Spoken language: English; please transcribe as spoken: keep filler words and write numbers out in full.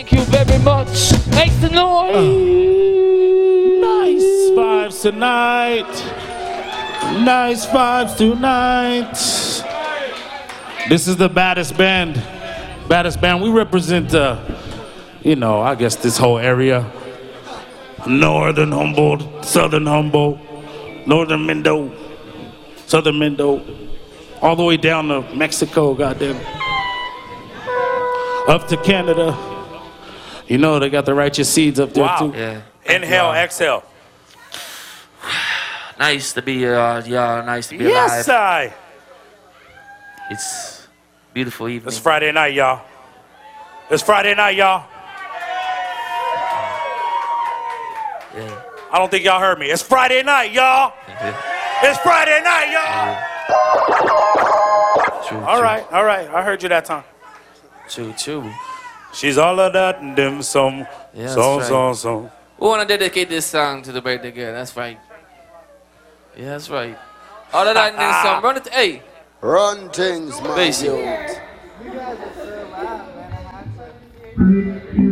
Thank you very much. Make the noise. Uh, nice vibes tonight. Nice vibes tonight. This is the baddest band. Baddest band. We represent, uh, you know, I guess this whole area. Northern Humboldt, Southern Humboldt, Northern Mendo, Southern Mendo, all the way down to Mexico, goddamn. Up to Canada. You know, they got the righteous seeds up there, wow. too. Yeah. Inhale, Yeah. exhale. Nice to be uh yeah, nice to be Yes, alive. I. It's beautiful evening. It's Friday night, y'all. It's Friday night, y'all. Yeah. I don't think y'all heard me. It's Friday night, y'all. Yeah. It's Friday night, y'all. True, All true. right, all right. I heard you that time. True, true. She's all of that and them some, Yeah, that's some, right. some, some. We want to dedicate this song to the birthday girl. That's right. Yeah, that's right. All of that and then some. Run it. Hey. Run things, my Basic. youth.